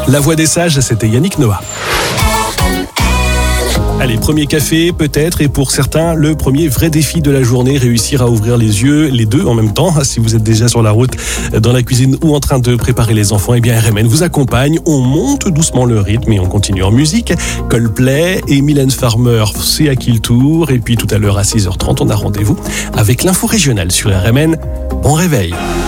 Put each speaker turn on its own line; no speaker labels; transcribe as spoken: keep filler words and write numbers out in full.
La voix des sages, c'était Yannick Noah. Allez, premier café peut-être, et pour certains, le premier vrai défi de la journée, réussir à ouvrir les yeux, les deux en même temps. Si vous êtes déjà sur la route, dans la cuisine ou en train de préparer les enfants, eh bien R M N vous accompagne. On monte doucement le rythme et on continue en musique. Coldplay et Mylène Farmer, c'est à qui le tour. Et puis tout à l'heure à six heures trente, on a rendez-vous avec l'info régionale sur R M N. Bon réveil.